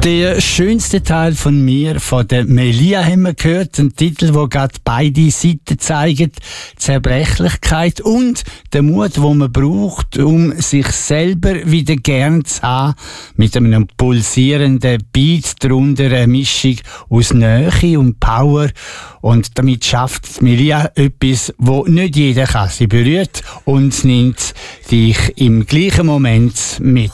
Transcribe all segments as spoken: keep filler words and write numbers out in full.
Der schönste Teil von mir, von der Melia, haben wir gehört. Ein Titel, der gerade beide Seiten zeigt. Zerbrechlichkeit und den Mut, den man braucht, um sich selber wieder gern zu haben. Mit einem pulsierenden Beat drunter, eine Mischung aus Nähe und Power. Und damit schafft Melia etwas, wo nicht jeder kann. Sie berührt und nimmt dich im gleichen Moment mit.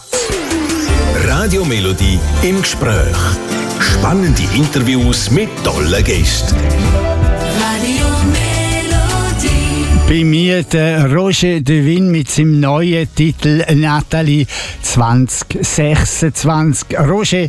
Radio Melodie im Gespräch. Spannende Interviews mit tollen Gästen. Radio Melodie. Bei mir der Roger De Win mit seinem neuen Titel Nathalie zwanzig sechsundzwanzig. Roger,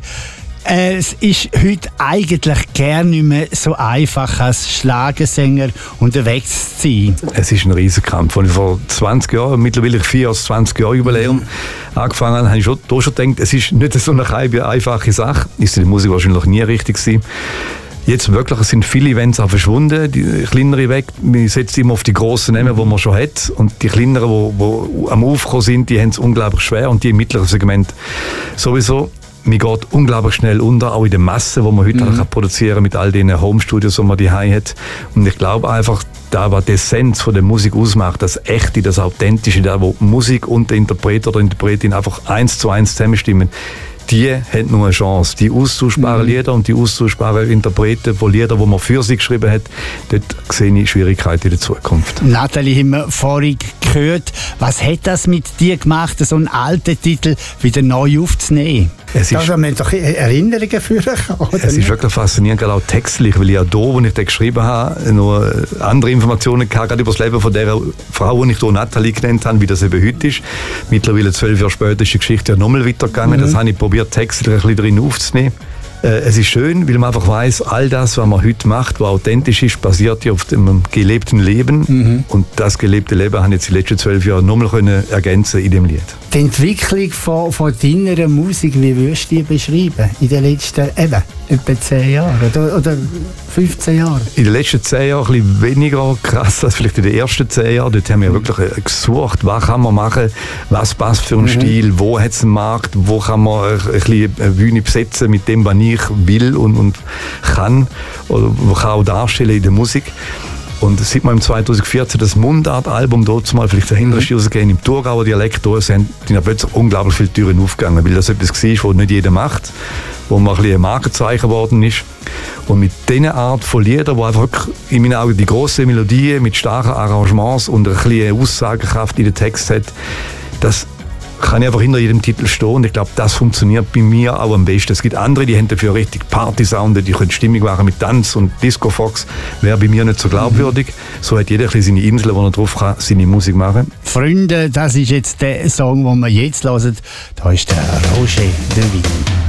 es ist heute eigentlich gern nicht mehr so einfach, als Schlagersänger unterwegs zu sein. Es ist ein Riesenkampf. Als ich vor zwanzig Jahren, mittlerweile vier als zwanzig Jahre Jubiläum angefangen habe, habe ich schon, da schon gedacht, es ist nicht so eine einfache Sache. Ist die Musik wahrscheinlich nie richtig gewesen. Jetzt wirklich sind viele Events auch verschwunden, die kleineren weg. Wir setzen immer auf die grossen Namen, die man schon hat. Und die kleineren, die, die am Aufkommen sind, die haben es unglaublich schwer. Und die im mittleren Segment sowieso. Mir geht unglaublich schnell unter, auch in der Masse, die man heute mhm. kann produzieren mit all den Home-Studios, die man daheim hat. Und ich glaube einfach, da was die Essenz von der Musik ausmacht, das Echte, das Authentische, da wo Musik und der Interpret oder Interpretin einfach eins zu eins zusammenstimmen, die haben nur eine Chance. Die austauschbaren mhm. Lieder und die austauschbaren Interpreten von Liedern, die man für sie geschrieben hat, dort sehe ich Schwierigkeiten in der Zukunft. Nathalie, haben wir vorhin gehört. Was hat das mit dir gemacht, so einen alten Titel wieder neu aufzunehmen? Es ist, da müssen doch Erinnerungen führen. Es ist wirklich faszinierend, gerade auch textlich, weil ich auch da, wo ich den geschrieben habe, noch andere Informationen hatte, gerade über das Leben von der Frau, die ich hier Nathalie genannt habe, wie das eben heute ist. Mittlerweile zwölf Jahre später ist die Geschichte ja nochmal weitergegangen. Mhm. Das habe ich probiert, textlich ein bisschen drin aufzunehmen. Es ist schön, weil man einfach weiss, all das, was man heute macht, was authentisch ist, basiert ja auf dem gelebten Leben. Mhm. Und das gelebte Leben habe ich jetzt die letzten zwölf Jahre nochmal ergänzen in dem Lied. Die Entwicklung von, von deiner Musik, wie würdest du die beschreiben? In den letzten, eben, etwa zehn Jahren oder, oder fünfzehn Jahren? In den letzten zehn Jahren ein bisschen weniger krass als vielleicht in den ersten zehn Jahren. Dort haben wir wirklich gesucht, was kann man machen, was passt für einen mhm. Stil, wo hat es einen Markt, wo kann man ein bisschen eine Bühne besetzen mit dem, was ich will und, und kann, oder kann auch darstellen in der Musik. Und seit wir im zweitausendvierzehn das Mundart-Album dort mal vielleicht dahinter ist, rausgehen, im Thurgauer Dialekt, da sind dann plötzlich unglaublich viele Türen aufgegangen, weil das etwas war, was nicht jeder macht, wo man ein bisschen ein Markenzeichen geworden ist. Und mit dieser Art von Liedern, wo einfach in meinen Augen die grosse Melodie mit starken Arrangements und ein bisschen Aussagekraft in den Text hat, das kann ich einfach hinter jedem Titel stehen und ich glaube, das funktioniert bei mir auch am besten. Es gibt andere, die haben dafür richtig Party-Sound, die können Stimmung machen mit Tanz und Disco-Fox, wäre bei mir nicht so glaubwürdig. So hat jeder ein bisschen seine Insel, wo er drauf kann, seine Musik machen. Freunde, das ist jetzt der Song, den wir jetzt hören. Da ist der Roger De Win.